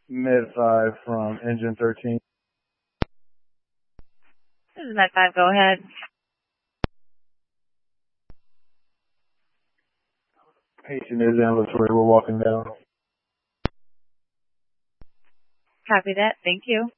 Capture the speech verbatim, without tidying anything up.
Med five from engine thirteen. This is Med five, go ahead. Patient is ambulatory, we're walking down. Copy that, thank you.